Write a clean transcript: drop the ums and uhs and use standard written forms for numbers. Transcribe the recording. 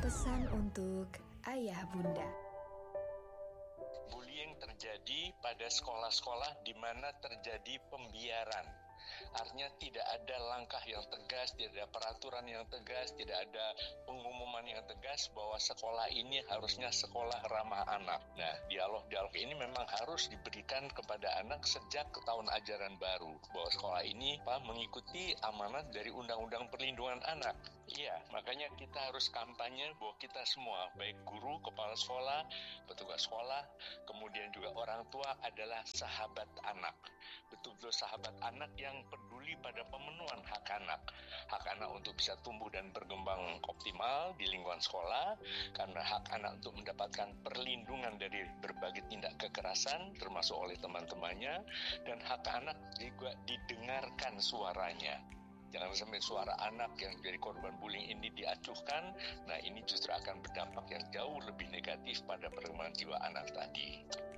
Pesan untuk ayah bunda. Bullying terjadi pada sekolah-sekolah di mana terjadi pembiaran. Artinya tidak ada langkah yang tegas, tidak ada peraturan yang tegas, tidak ada pengumuman yang tegas bahwa sekolah ini harusnya sekolah ramah anak. Nah, dialog-dialog ini memang harus diberikan kepada anak sejak tahun ajaran baru, bahwa sekolah ini mengikuti amanat dari Undang-Undang Perlindungan Anak. Iya, makanya kita harus kampanye bahwa kita semua, baik guru, kepala sekolah, petugas sekolah, kemudian juga orang tua adalah sahabat anak. Betul-betul sahabat anak yang peduli pada pemenuhan hak anak. Hak anak untuk bisa tumbuh dan berkembang optimal di lingkungan sekolah, karena hak anak untuk mendapatkan perlindungan dari berbagai tindak kekerasan, termasuk oleh teman-temannya, dan hak anak juga didengarkan suaranya. Jangan sampai suara anak yang jadi korban bullying ini diacuhkan. Nah, ini justru akan berdampak yang jauh lebih negatif pada perkembangan jiwa anak tadi.